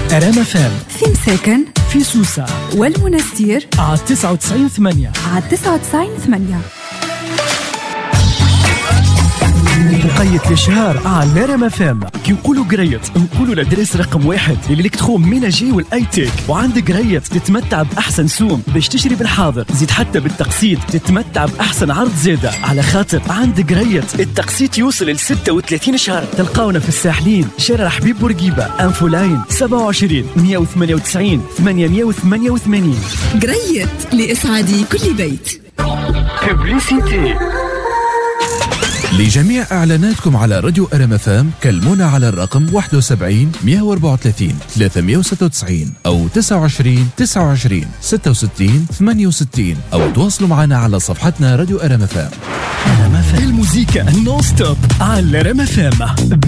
رام فام في مساكن في سوسة والمنستير على 99.8 على 99.8. بقية الشهر على رام فام كي نقولوا قريت نقولوا لدرس رقم 1 للإلكترون ميناجي والاي تيك. وعندك قريت تتمتع بأحسن سوم باش تشتري بالحاضر، زيد حتى بالتقسيط تتمتع بأحسن عرض زيادة، على خاطر عندك قريت التقسيط يوصل ل 36 شهر. تلقاونا في الساحلين شارع حبيب بورقيبة، انفو لاين 27 198 888. قريت لإسعاد كل بيت. ببليسيتي. لجميع إعلاناتكم على راديو رام فام كلمونا على الرقم 71 134 396 أو 29 29 66 68 أو تواصلوا معنا على صفحتنا راديو رام فام. الموسيقى نون ستوب على رام فام.